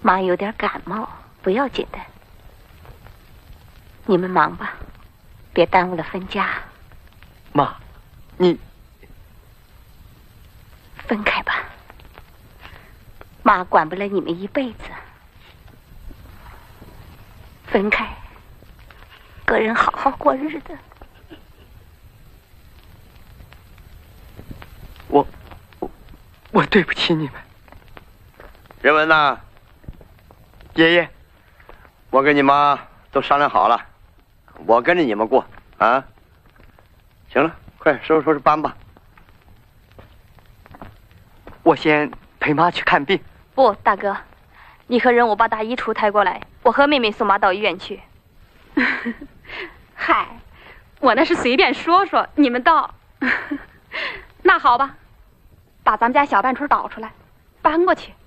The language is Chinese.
妈有点感冒，不要紧的。你们忙吧，别耽误了分家。 妈，你分开吧，妈管不了你们一辈子。分开，个人好好过日子。 我对不起你们。 仁文呐， 爷爷， 我跟你妈都商量好了，我跟着你们过啊。行了，快收拾收拾搬吧。 我先陪妈去看病。 不，大哥，你和人我把大衣橱抬过来，我和妹妹送妈到医院去。 嗨，我那是随便说说，你们倒……那好吧，把咱们家小半锤倒出来，搬过去。